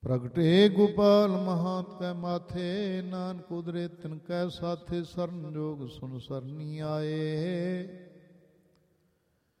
ਪ੍ਰਗਟੇ ਗੋਪਾਲ ਮਹਾਂਤ ਕੈ ਮਾਥੇ, ਨਾਨਕ ਉਦਰੇ ਤਿਨ ਕੈ ਸਾਥੇ, ਸਰਨ ਜੋਗ ਸੁਨ ਸਰਨੀ ਆਏ।